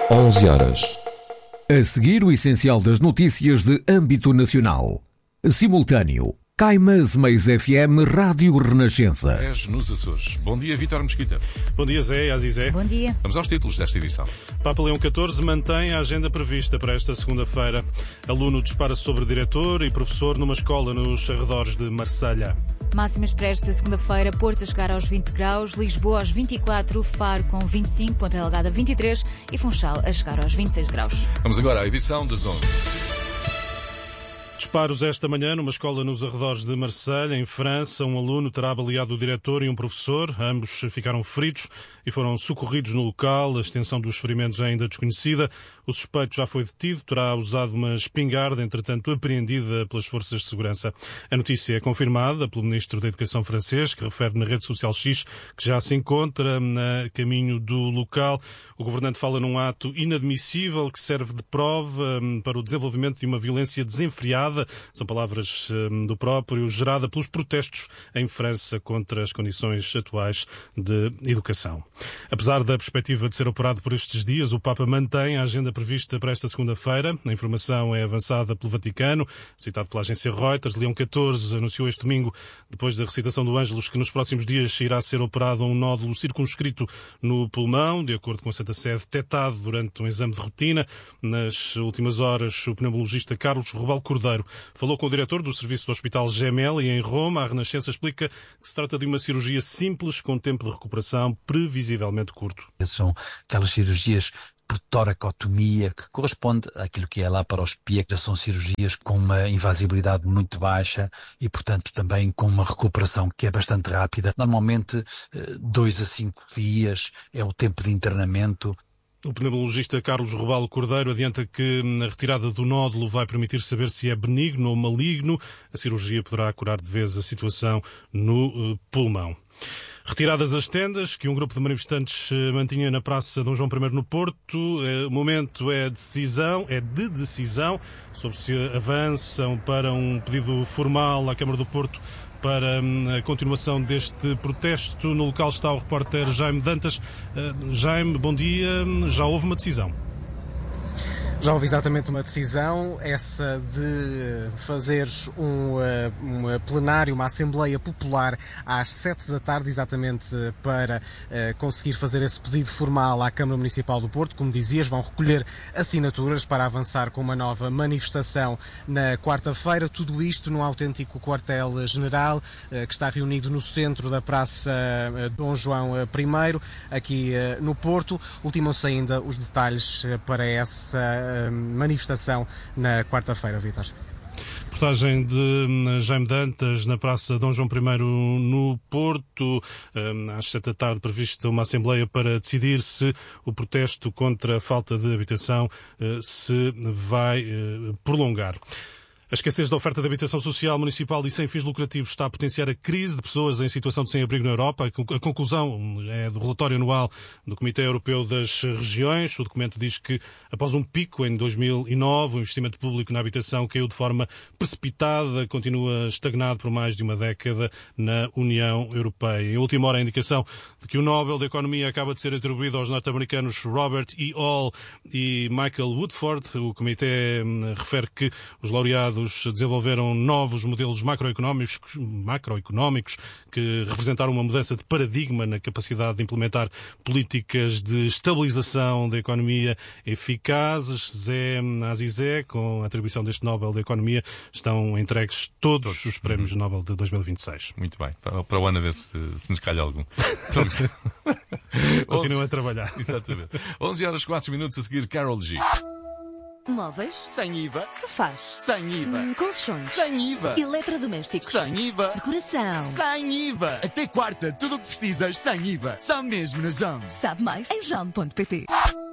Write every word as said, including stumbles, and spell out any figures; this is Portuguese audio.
onze horas. A seguir, o essencial das notícias de âmbito nacional. Simultâneo. Caimás Meis F M, Rádio Renascença. dez nos Açores. Bom dia, Vítor Mesquita. Bom dia, Zé, Azizé. Bom dia. Vamos aos títulos desta edição. Papa Leão catorze mantém a agenda prevista para esta segunda-feira. Aluno dispara sobre diretor e professor numa escola nos arredores de Marselha. Máximas para esta segunda-feira: Porto a chegar aos vinte graus, Lisboa aos vinte e quatro, Faro com vinte e cinco, Ponta Delgada vinte e três e Funchal a chegar aos vinte e seis graus. Vamos agora à edição das onze. Disparos esta manhã numa escola nos arredores de Marselha, em França. Um aluno terá baleado o diretor e um professor. Ambos ficaram feridos e foram socorridos no local. A extensão dos ferimentos é ainda desconhecida. O suspeito já foi detido, terá usado uma espingarda, entretanto apreendida pelas forças de segurança. A notícia é confirmada pelo ministro da Educação francês, que refere na rede social X que já se encontra a caminho do local. O governante fala num ato inadmissível que serve de prova para o desenvolvimento de uma violência desenfreada. São palavras do próprio, gerada pelos protestos em França contra as condições atuais de educação. Apesar da perspectiva de ser operado por estes dias, o Papa mantém a agenda prevista para esta segunda-feira. A informação é avançada pelo Vaticano, citado pela agência Reuters. Leão catorze anunciou este domingo, depois da recitação do Ângelus, que nos próximos dias irá ser operado um nódulo circunscrito no pulmão, de acordo com a Santa Sé, detectado durante um exame de rotina. Nas últimas horas, o pneumologista Carlos Rubal Cordeiro falou com o diretor do serviço do Hospital Gemelli em Roma. A Renascença explica que se trata de uma cirurgia simples com tempo de recuperação previsivelmente curto. São aquelas cirurgias por toracotomia, que corresponde àquilo que é lá para os piecos. São cirurgias com uma invasibilidade muito baixa e, portanto, também com uma recuperação que é bastante rápida. Normalmente, dois a cinco dias é o tempo de internamento. O pneumologista Carlos Rubal Cordeiro adianta que a retirada do nódulo vai permitir saber se é benigno ou maligno. A cirurgia poderá curar de vez a situação no pulmão. Retiradas as tendas que um grupo de manifestantes mantinha na Praça Dom João primeiro no Porto, o momento é decisão, é de decisão sobre se avançam para um pedido formal à Câmara do Porto para a continuação deste protesto. No local está o repórter Jaime Dantas. Jaime, bom dia. Já houve uma decisão? Já houve exatamente uma decisão, essa de fazer um, um plenário, uma Assembleia Popular às sete da tarde, exatamente para uh, conseguir fazer esse pedido formal à Câmara Municipal do Porto. Como dizias, vão recolher assinaturas para avançar com uma nova manifestação na quarta-feira. Tudo isto num autêntico quartel-general uh, que está reunido no centro da Praça uh, Dom João primeiro, aqui uh, no Porto. Ultimam-se ainda os detalhes uh, para essa manifestação na quarta-feira, Vítor. Reportagem de Jaime Dantas na Praça Dom João primeiro no Porto. Às sete da tarde prevista uma assembleia para decidir se o protesto contra a falta de habitação se vai prolongar. A escassez da oferta de habitação social municipal e sem fins lucrativos está a potenciar a crise de pessoas em situação de sem-abrigo na Europa. A conclusão é do relatório anual do Comitê Europeu das Regiões. O documento diz que, após um pico em dois mil e nove, o investimento público na habitação caiu de forma precipitada, continua estagnado por mais de uma década na União Europeia. Em última hora, a indicação de que o Nobel da Economia acaba de ser atribuído aos norte-americanos Robert E. Hall e Michael Woodford. O Comitê refere que os laureados desenvolveram novos modelos macroeconómicos, macroeconómicos que representaram uma mudança de paradigma na capacidade de implementar políticas de estabilização da economia eficazes. Zé Azizé, com a atribuição deste Nobel da Economia, estão entregues todos os prémios uhum. Nobel de dois mil e vinte e seis. Muito bem. Para o ano a ver se, se nos calha algum. Continuam a trabalhar. Exatamente. onze horas e quatro minutos a seguir, Carol G. Móveis? Sem I V A. Sofás? Sem I V A. Hum, colchões? Sem I V A. Eletrodomésticos? Sem I V A. Decoração? Sem I V A. Até quarta, tudo o que precisas sem I V A. Só mesmo na Jam. Sabe mais em jam ponto pt.